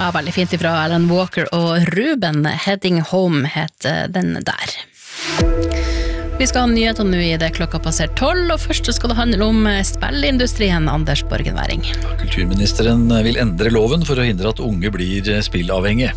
Ja, veldig fint ifra Alan Walker og Ruben. Heading Home heter den der. Vi skal ha nyheter nå i det klokka passer 12, og først skal det handle om spillindustrien, Anders Borgenværing. Kulturministeren vil endre loven for å hindre at unge blir spillavhengige.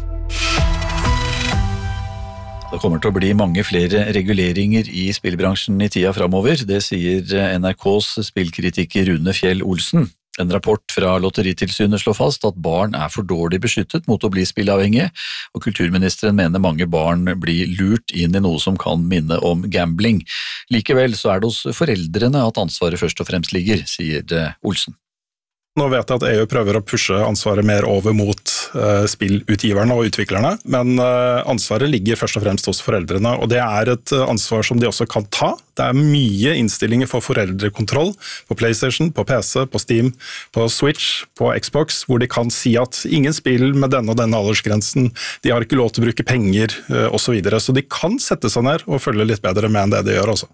Det kommer til å bli mange flere reguleringer i spillbransjen i tida fremover, det sier NRKs spillkritiker Rune Fjell Olsen. En rapport fra Lotteritilsynet slår fast at barn er for dårlig beskyttet mot å bli spillavhengige, og kulturministeren mener mange barn blir lurt inn i noe som kan minne om gambling. Likevel så er det hos foreldrene at ansvaret først og fremst ligger, sier Olsen. Nå vet jeg at EU prøver å pushe ansvaret mer over mot spillutgiverne og utviklerne, men ansvaret ligger først og fremst hos foreldrene, og det er et ansvar som de også kan ta. Det er mye innstillinger for foreldrekontroll på PlayStation, på PC, på Steam, på Switch, på Xbox, hvor de kan si at ingen spill med denne og denne aldersgrensen, de har ikke lov til å bruke penger og så videre, så de kan sette seg ned og følge litt bedre med enn det de gjør også.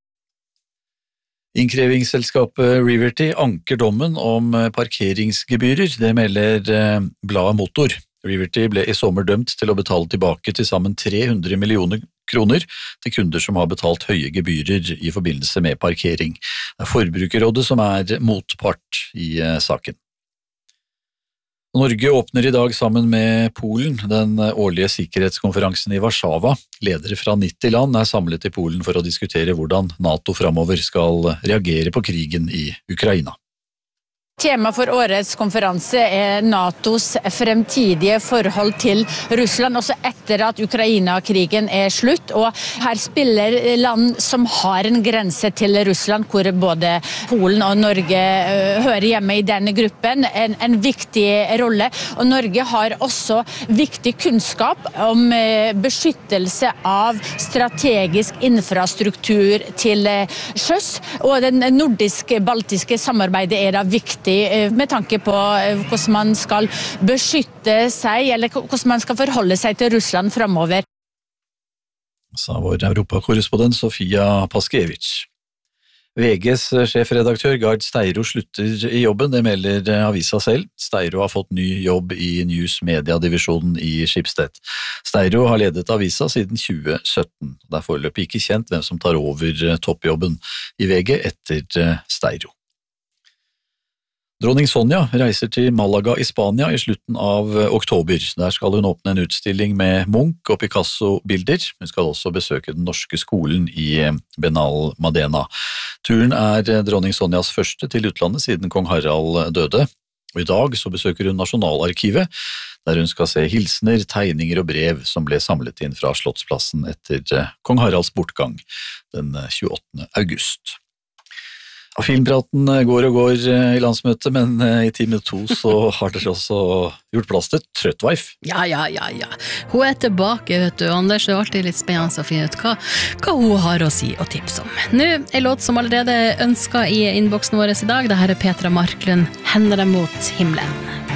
Innkrevingsselskapet Riverty anker dommen om parkeringsgebyrer, det melder bladet Motor. Riverty ble i sommer dømt til å betale tilbake til sammen 300 millioner kroner til kunder som har betalt høye gebyrer i forbindelse med parkering. Det er Forbrukerrådet som er motpart i saken. Norge åpner i dag sammen med Polen den årlige sikkerhetskonferansen i Warszawa. Ledere fra 90 land er samlet i Polen for å diskutere hvordan NATO fremover skal reagere på krigen i Ukraina. Tema for årets konferanse er NATOs fremtidige forhold til Russland, også etter at Ukraina-krigen er slutt. Og her spiller land som har en grense til Russland, hvor både Polen og Norge hører hjemme i denne gruppen, en viktig rolle. Og Norge har også viktig kunnskap om beskyttelse av strategisk infrastruktur til sjøs. Og det nordisk-baltiske samarbeidet er da viktig med tanke på hvordan man skal beskytte seg, eller hvordan man skal forholde seg til Russland fremover. Sa vår europakorrespondent Sofia Paskevich. VGs sjefredaktør Gard Steiro slutter i jobben, det melder avisa selv. Steiro har fått ny jobb i News Media-divisjonen i Schibsted. Steiro har ledet avisa siden 2017. Det er foreløpig ikke kjent hvem som tar over toppjobben i VG etter Steiro. Dronning Sonja reiser til Malaga i Spania i slutten av oktober. Der skal hun åpne en utstilling med Munch og Picasso-bilder. Hun skal også besøke den norske skolen i Benalmádena. Turen er dronning Sonjas første til utlandet siden kong Harald døde. Og i dag så besøker hun Nasjonalarkivet, der hun skal se hilsener, tegninger og brev som ble samlet inn fra Slottsplassen etter kong Haralds bortgang den 28. august. Filmpraten går og går i landsmøtet, men i time 2 så har dere også gjort plass til Trøttveif. Ja. Hun er tilbake, vet du, Anders. Det er alltid litt spennende å finne ut hva hun har å si og tips om. Nå er låt som allerede ønsket i innboksen vår i dag. Dette er Petra Marklund, Hender dem mot himmelen.